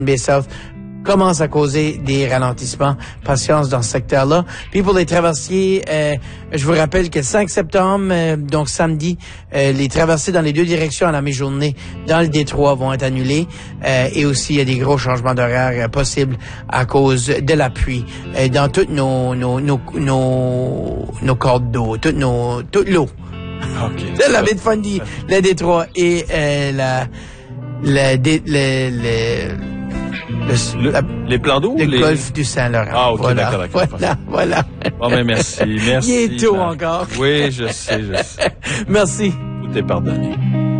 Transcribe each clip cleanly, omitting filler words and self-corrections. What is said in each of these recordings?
Bay South commence à causer des ralentissements. Patience dans ce secteur-là. Puis pour les traversiers, je vous rappelle que le 5 septembre, donc samedi, les traversées dans les deux directions à la mi-journée dans le Détroit vont être annulées. Et aussi, il y a des gros changements d'horaire possibles à cause de la pluie dans toutes nos cordes d'eau, toute l'eau. Okay. De la baie de Fundy, le Détroit et les plans d'eau? Le golfe du Saint-Laurent. Ah, OK, voilà, d'accord. Voilà. Bon, ben, merci. Il est tôt encore. Oui, je sais. Merci. Tout est pardonné.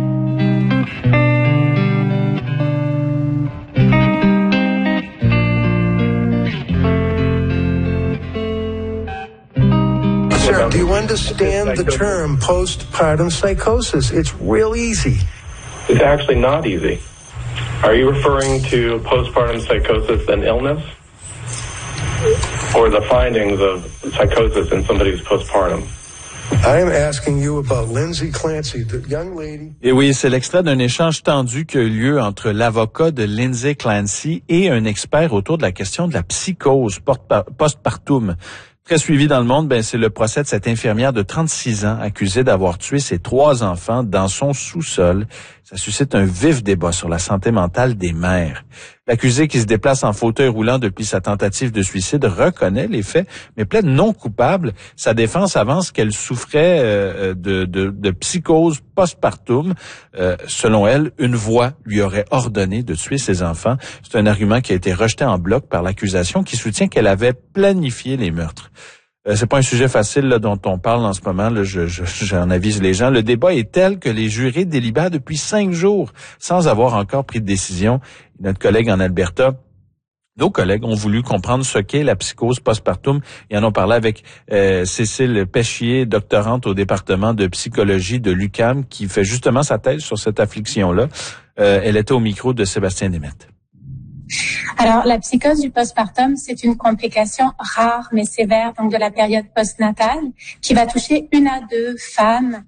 Sir, do you understand the term postpartum psychosis? It's real easy. It's actually not easy. Are you referring to postpartum psychosis and illness? Or the findings of psychosis in somebody who's postpartum? I am asking you about Lindsay Clancy, the young lady. Et oui, c'est l'extrait d'un échange tendu qui a eu lieu entre l'avocat de Lindsay Clancy et un expert autour de la question de la psychose postpartum. Très suivi dans le monde, c'est le procès de cette infirmière de 36 ans accusée d'avoir tué ses 3 enfants dans son sous-sol. Ça suscite un vif débat sur la santé mentale des mères. L'accusée, qui se déplace en fauteuil roulant depuis sa tentative de reconnaît les faits, mais plaide non coupable. Sa défense avance qu'elle souffrait de psychose postpartum. Selon elle, une voix lui aurait ordonné de tuer ses enfants. C'est un argument qui a été rejeté en bloc par l'accusation, qui soutient qu'elle avait planifié les meurtres. C'est pas un sujet facile là, dont on parle en ce moment. Là, j'en avise les gens. Le débat est tel que les jurés délibèrent depuis 5 jours sans avoir encore pris de décision. Notre collègue en Alberta, nos collègues ont voulu comprendre ce qu'est la psychose postpartum. Ils en ont parlé avec Cécile Péchier, doctorante au département de psychologie de l'UQAM, qui fait justement sa thèse sur cette affliction-là. Elle était au micro de Sébastien Desmettes. Alors, la psychose du postpartum, c'est une complication rare mais sévère donc de la période postnatale qui va toucher 1 à 2 femmes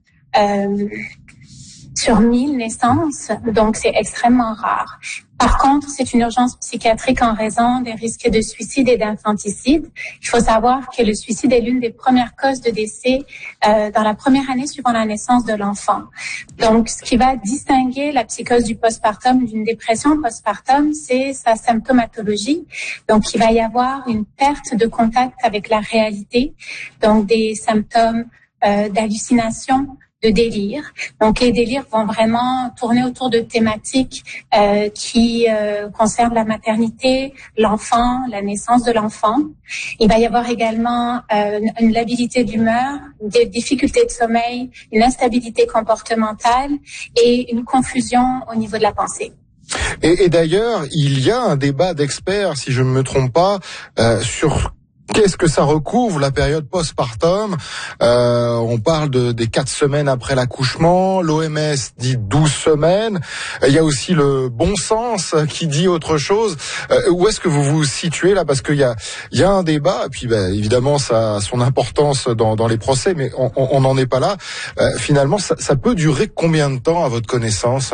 sur 1000 naissances, donc c'est extrêmement rare. Par contre, c'est une urgence psychiatrique en raison des risques de suicide et d'infanticide. Il faut savoir que le suicide est l'une des premières causes de décès dans la première année suivant la naissance de l'enfant. Donc, ce qui va distinguer la psychose du postpartum d'une dépression postpartum, c'est sa symptomatologie. Donc, il va y avoir une perte de contact avec la réalité, donc des symptômes d'hallucination, de délire. Donc, les délires vont vraiment tourner autour de thématiques qui concernent la maternité, l'enfant, la naissance de l'enfant. Il va y avoir également une labilité d'humeur, des difficultés de sommeil, une instabilité comportementale et une confusion au niveau de la pensée. Et d'ailleurs, il y a un débat d'experts, si je ne me trompe pas, sur qu'est-ce que ça recouvre, la période postpartum. On parle des 4 semaines après l'accouchement. L'OMS dit 12 semaines. Il y a aussi le bon sens qui dit autre chose. Où est-ce que vous vous situez là? Parce qu'il y a un débat, et puis évidemment ça a son importance dans les procès, mais on n'en est pas là. Finalement, ça peut durer combien de temps à votre connaissance?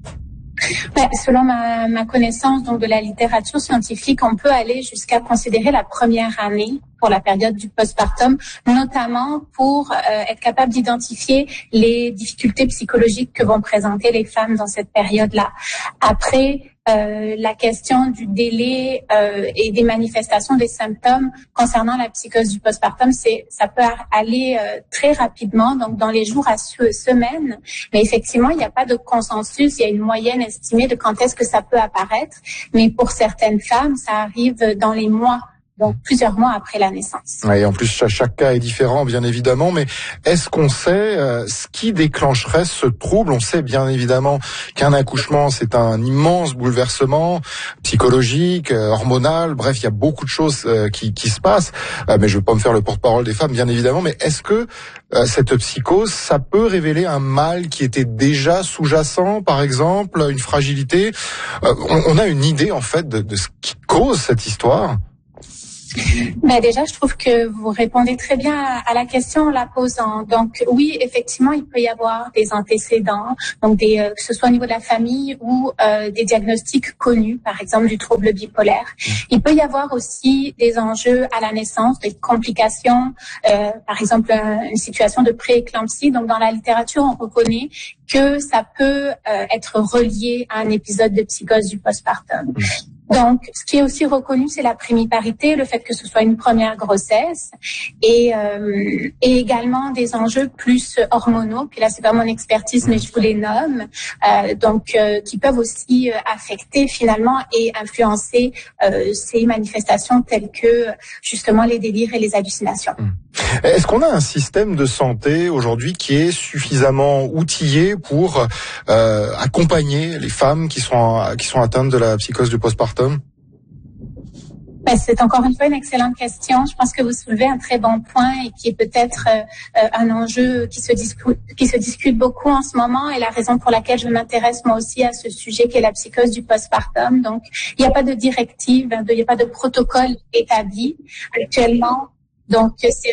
Selon ma connaissance donc de la littérature scientifique, on peut aller jusqu'à considérer la première année pour la période du postpartum, notamment pour être capable d'identifier les difficultés psychologiques que vont présenter les femmes dans cette période-là. Après, la question du délai et des manifestations des symptômes concernant la psychose du postpartum, ça peut aller très rapidement, donc dans les jours à semaines. Mais effectivement, il n'y a pas de consensus. Il y a une moyenne estimée de quand est-ce que ça peut apparaître. Mais pour certaines femmes, ça arrive dans les mois. Donc, plusieurs mois après la naissance. Et en plus, chaque cas est différent, bien évidemment. Mais est-ce qu'on sait ce qui déclencherait ce trouble? On sait bien évidemment qu'un accouchement, c'est un immense bouleversement psychologique, hormonal. Bref, il y a beaucoup de choses qui se passent. Mais je ne veux pas me faire le porte-parole des femmes, bien évidemment. Mais est-ce que cette psychose, ça peut révéler un mal qui était déjà sous-jacent, par exemple, une fragilité? On a une idée, en fait, de ce qui cause cette histoire? Ben déjà, je trouve que vous répondez très bien à la question en la posant. Donc oui, effectivement, il peut y avoir des antécédents, donc que ce soit au niveau de la famille ou des diagnostics connus, par exemple du trouble bipolaire. Il peut y avoir aussi des enjeux à la naissance, des complications, par exemple une situation de prééclampsie. Donc dans la littérature, on reconnaît que ça peut être relié à un épisode de psychose du postpartum. Donc, ce qui est aussi reconnu, c'est la primiparité, le fait que ce soit une première grossesse et également des enjeux plus hormonaux. Puis là, c'est pas mon expertise, mais je vous les nomme. Qui peuvent aussi affecter finalement et influencer ces manifestations telles que justement les délires et les hallucinations. Est-ce qu'on a un système de santé aujourd'hui qui est suffisamment outillé pour accompagner les femmes qui sont atteintes de la psychose du postpartum? C'est encore une fois une excellente question. Je pense que vous soulevez un très bon point et qui est peut-être un enjeu qui se discute beaucoup en ce moment, et la raison pour laquelle je m'intéresse moi aussi à ce sujet qui est la psychose du postpartum. Donc, il n'y a pas de directive, il n'y a pas de protocole établi actuellement. Donc,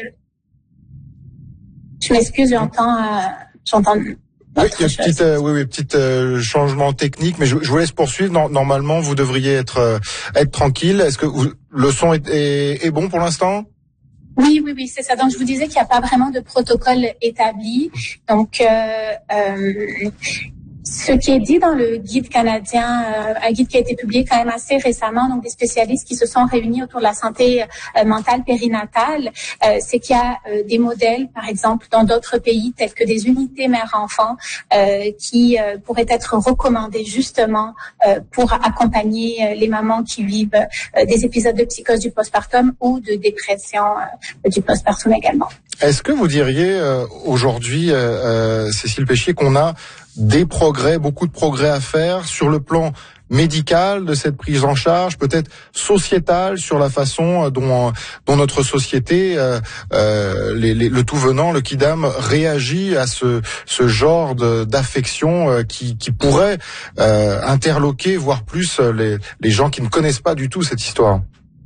je m'excuse, j'entends. Oui, il y a petit changement technique, mais je vous laisse poursuivre. Normalement, vous devriez être tranquille. Est-ce que le son est bon pour l'instant? Oui, c'est ça. Donc, je vous disais qu'il n'y a pas vraiment de protocole établi. Donc, ce qui est dit dans le guide canadien, un guide qui a été publié quand même assez récemment, donc des spécialistes qui se sont réunis autour de la santé mentale périnatale, c'est qu'il y a des modèles, par exemple, dans d'autres pays tels que des unités mère-enfant qui pourraient être recommandées justement pour accompagner les mamans qui vivent des épisodes de psychose du postpartum ou de dépression du postpartum également. Est-ce que vous diriez aujourd'hui, Cécile Péchier, qu'on a beaucoup de progrès à faire sur le plan médical de cette prise en charge, peut-être sociétale, sur la façon dont notre société, le tout venant, le Kidam, réagit à ce genre d'affection qui pourrait interloquer, voire plus, les gens qui ne connaissent pas du tout cette histoire?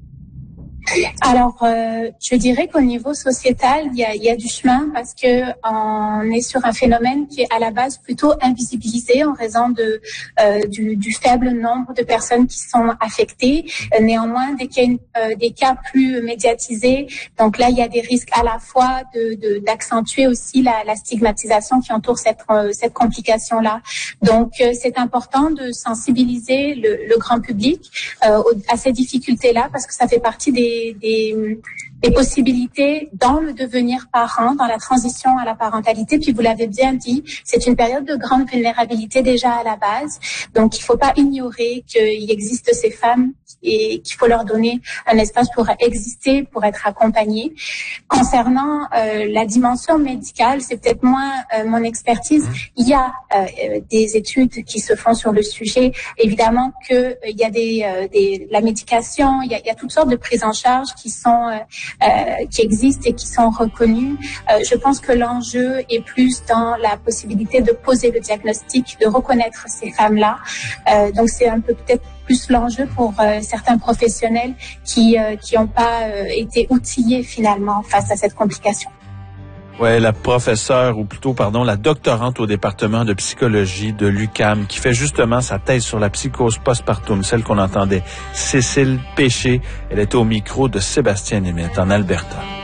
Alors, je dirais qu'au niveau sociétal, il y a du chemin parce que on est sur un phénomène qui est à la base plutôt invisibilisé en raison du faible nombre de personnes qui sont affectées. Néanmoins, dès qu'il y a des cas plus médiatisés, donc là, il y a des risques à la fois d'accentuer aussi la stigmatisation qui entoure cette complication-là. Donc, c'est important de sensibiliser le grand public à ces difficultés-là parce que ça fait partie des possibilités dans le devenir parent, dans la transition à la parentalité. Puis vous l'avez bien dit, c'est une période de grande vulnérabilité déjà à la base. Donc il ne faut pas ignorer qu'il existe ces femmes et qu'il faut leur donner un espace pour exister, pour être accompagnées. Concernant la dimension médicale, c'est peut-être moins mon expertise. Il y a des études qui se font sur le sujet. Évidemment que il y a la médication, il y a toutes sortes de prises en charge qui existent et qui sont reconnues. Je pense que l'enjeu est plus dans la possibilité de poser le diagnostic, de reconnaître ces femmes-là. Donc c'est un peu peut-être plus l'enjeu pour certains professionnels qui n'ont pas été outillés finalement face à cette complication. Ouais, la doctorante au département de psychologie de l'UQAM qui fait justement sa thèse sur la psychose postpartum, celle qu'on entendait, Cécile Péchier. Elle était au micro de Sébastien Nemeth en Alberta.